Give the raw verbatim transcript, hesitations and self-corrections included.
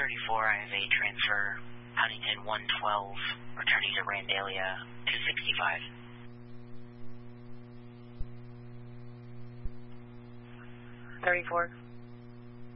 thirty-four, I have a transfer, Huntington one twelve, returning to Randalia two sixty-five. thirty-four.